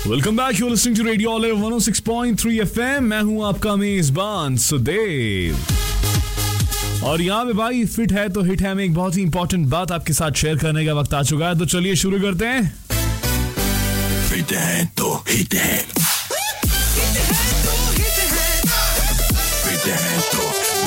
Welcome back, you listening to radio olive 106.3 FM। मैं हूं आपका मेजबान सुदेव, और यहाँ पे भाई फिट है तो हिट है में एक बहुत ही इंपॉर्टेंट बात आपके साथ शेयर करने का वक्त आ चुका है। तो चलिए शुरू करते हैं। फिट है तो हिट है, फिट है तो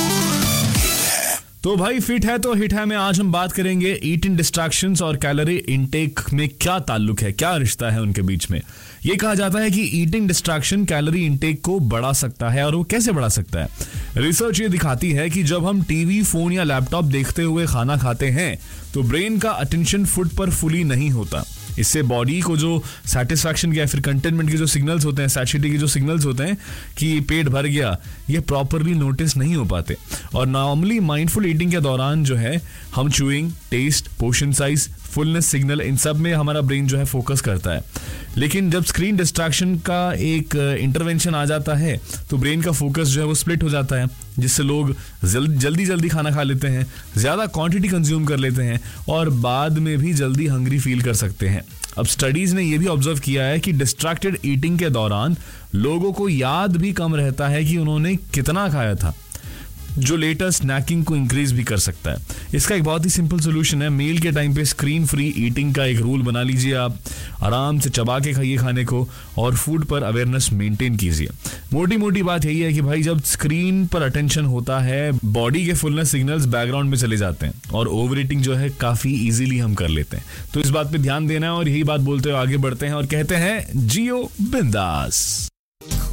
तो भाई फिट है तो हिट है में आज हम बात करेंगे ईटिंग डिस्ट्रैक्शंस और कैलोरी इनटेक में क्या ताल्लुक है, क्या रिश्ता है उनके बीच में। ये कहा जाता है कि ईटिंग डिस्ट्रैक्शन कैलोरी इनटेक को बढ़ा सकता है, और वो कैसे बढ़ा सकता है। रिसर्च ये दिखाती है कि जब हम टीवी, फोन या लैपटॉप देखते हुए खाना खाते हैं तो ब्रेन का अटेंशन फूड पर फुली नहीं होता। इससे बॉडी को जो सेटिस्फैक्शन के या फिर कंटेनमेंट के जो सिग्नल्स होते हैं, सैटिस्फैक्शन के जो सिग्नल्स होते हैं कि पेट भर गया, ये प्रॉपरली नोटिस नहीं हो पाते। और नॉर्मली माइंडफुल ईटिंग के दौरान जो है हम chewing, test, portion size, fullness signal, इन सब में हमारा ब्रेन जो है फोकस करता है। लेकिन जब स्क्रीन डिस्ट्रैक्शन का एक इंटरवेंशन आ जाता है तो ब्रेन का फोकस जो है वो स्प्लिट हो जाता है, जिससे लोग जल्दी खाना खा लेते हैं, ज़्यादा क्वांटिटी कंज्यूम कर लेते हैं और बाद में भी जल्दी हंग्री फील कर सकते हैं। अब स्टडीज ने यह भी ऑब्जर्व किया है कि डिस्ट्रैक्टेड ईटिंग के दौरान लोगों को याद भी कम रहता है कि उन्होंने कितना खाया था, जो लेटर स्नैकिंग को इंक्रीज भी कर सकता है। इसका एक बहुत ही सिंपल सोल्यूशन है। मील के टाइम पे स्क्रीन फ्री ईटिंग का एक रूल बना लीजिए। आप आराम से चबा के खाइए खाने को और फूड पर अवेयरनेस मेंटेन कीजिए। मोटी बात यही है कि भाई जब स्क्रीन पर अटेंशन होता है, बॉडी के फुलनेस सिग्नल्स बैकग्राउंड में चले जाते हैं और ओवर ईटिंग जो है काफी इजीली हम कर लेते हैं। तो इस बात पे ध्यान देना है, और यही बात बोलते हुए आगे बढ़ते हैं और कहते हैं जियो बिंदास।